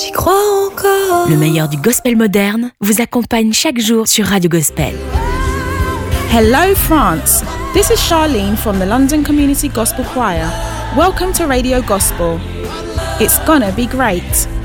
J'y crois encore. Le meilleur du gospel moderne vous accompagne chaque jour sur Radio Gospel. Hello France, this is Charlene from the London Community Gospel Choir. Welcome to Radio Gospel. It's gonna be great.